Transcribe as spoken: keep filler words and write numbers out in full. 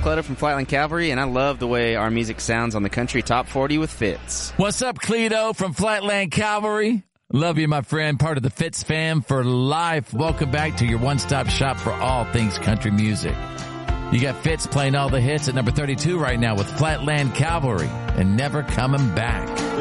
Cleto from Flatland Cavalry, and I love the way our music sounds on the Country Top forty with Fitz. What's up, Cleto from Flatland Cavalry? Love you, my friend, part of the Fitz fam for life. Welcome back to your one-stop shop for all things country music. You got Fitz playing all the hits at number thirty-two right now with Flatland Cavalry and Never Coming Back.